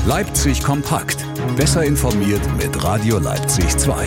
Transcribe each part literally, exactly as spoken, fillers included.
Leipzig kompakt. Besser informiert mit Radio Leipzig zwei.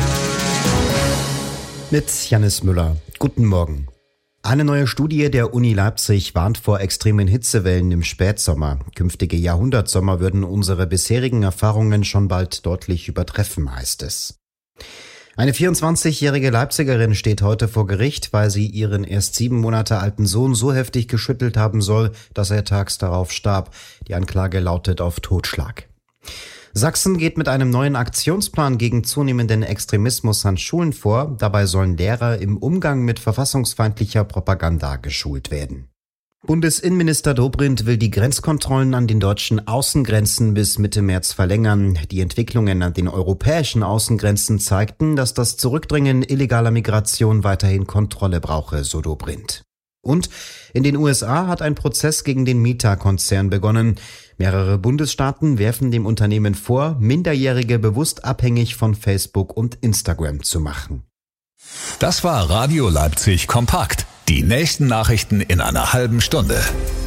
Mit Jannis Müller. Guten Morgen. Eine neue Studie der Uni Leipzig warnt vor extremen Hitzewellen im Spätsommer. Künftige Jahrhundertsommer würden unsere bisherigen Erfahrungen schon bald deutlich übertreffen, heißt es. Eine vierundzwanzigjährige Leipzigerin steht heute vor Gericht, weil sie ihren erst sieben Monate alten Sohn so heftig geschüttelt haben soll, dass er tags darauf starb. Die Anklage lautet auf Totschlag. Sachsen geht mit einem neuen Aktionsplan gegen zunehmenden Extremismus an Schulen vor. Dabei sollen Lehrer im Umgang mit verfassungsfeindlicher Propaganda geschult werden. Bundesinnenminister Dobrindt will die Grenzkontrollen an den deutschen Außengrenzen bis Mitte März verlängern. Die Entwicklungen an den europäischen Außengrenzen zeigten, dass das Zurückdrängen illegaler Migration weiterhin Kontrolle brauche, so Dobrindt. Und in den U S A hat ein Prozess gegen den Meta-Konzern begonnen. Mehrere Bundesstaaten werfen dem Unternehmen vor, Minderjährige bewusst abhängig von Facebook und Instagram zu machen. Das war Radio Leipzig kompakt. Die nächsten Nachrichten in einer halben Stunde.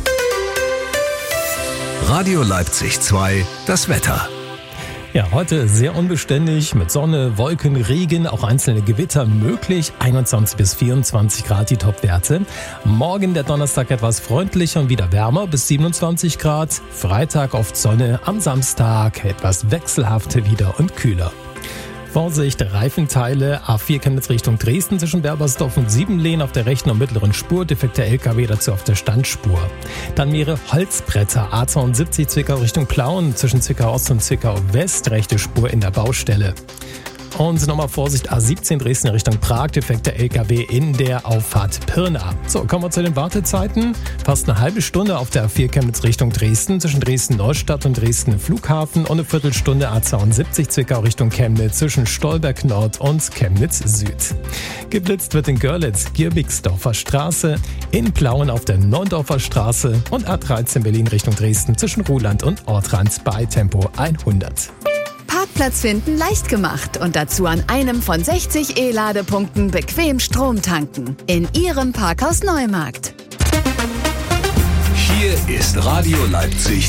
Radio Leipzig zwei, das Wetter. Ja, heute sehr unbeständig mit Sonne, Wolken, Regen, auch einzelne Gewitter möglich. einundzwanzig bis vierundzwanzig Grad die Topwerte. Morgen der Donnerstag etwas freundlicher und wieder wärmer bis siebenundzwanzig Grad. Freitag oft Sonne, am Samstag etwas wechselhafter wieder und kühler. Vorsicht, Reifenteile, A vier Chemnitz Richtung Dresden zwischen Berbersdorf und Siebenlehn auf der rechten und mittleren Spur, defekter L K W dazu auf der Standspur. Dann mehrere Holzbretter, A zweiundsiebzig Zwickau Richtung Plauen zwischen Zwickau Ost und Zwickau West, rechte Spur in der Baustelle. Und nochmal Vorsicht, A siebzehn Dresden Richtung Prag, defekter L K W in der Auffahrt Pirna. So, kommen wir zu den Wartezeiten. Fast eine halbe Stunde auf der A vier Chemnitz Richtung Dresden, zwischen Dresden-Neustadt und Dresden Flughafen und eine Viertelstunde A zweiundsiebzig Zwickau Richtung Chemnitz zwischen Stolberg Nord und Chemnitz Süd. Geblitzt wird in Görlitz, Gierbigsdorfer Straße, in Plauen auf der Neundorfer Straße und A dreizehn Berlin Richtung Dresden zwischen Ruhland und Ortrand bei Tempo hundert. Parkplatz finden leicht gemacht und dazu an einem von sechzig E-Ladepunkten bequem Strom tanken. In Ihrem Parkhaus Neumarkt. Hier ist Radio Leipzig